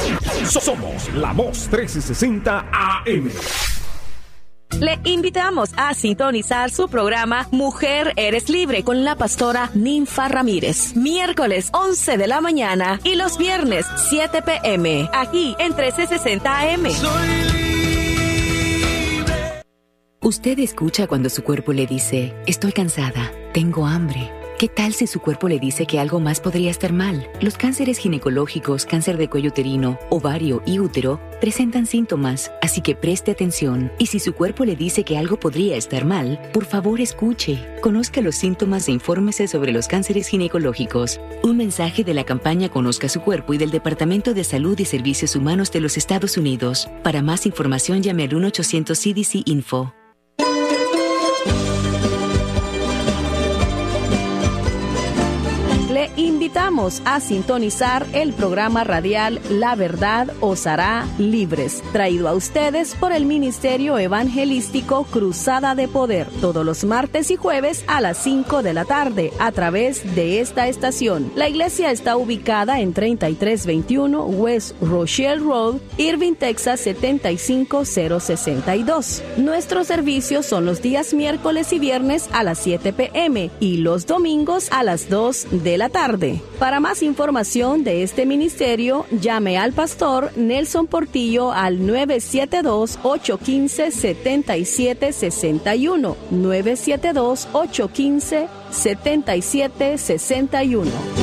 Somos la Voz 1360 AM. Le invitamos a sintonizar su programa Mujer Eres Libre con la pastora Ninfa Ramírez. Miércoles 11 de la mañana y los viernes 7 p.m. aquí en 1360 AM. Usted escucha cuando su cuerpo le dice, estoy cansada, tengo hambre. ¿Qué tal si su cuerpo le dice que algo más podría estar mal? Los cánceres ginecológicos, cáncer de cuello uterino, ovario y útero presentan síntomas, así que preste atención. Y si su cuerpo le dice que algo podría estar mal, por favor escuche. Conozca los síntomas e infórmese sobre los cánceres ginecológicos. Un mensaje de la campaña Conozca su cuerpo y del Departamento de Salud y Servicios Humanos de los Estados Unidos. Para más información llame al 1-800-CDC-INFO. Le invitamos a sintonizar el programa radial La Verdad os hará libres, traído a ustedes por el Ministerio Evangelístico Cruzada de Poder, todos los martes y jueves a las 5 de la tarde, a través de esta estación. La iglesia está ubicada en 3321 West Rochelle Road, Irving, Texas 75062. Nuestros servicios son los días miércoles y viernes a las 7 p.m. y los domingos a las 2 de la tarde. Para más información de este ministerio, llame al pastor Nelson Portillo al 972-815-7761. 972-815-7761.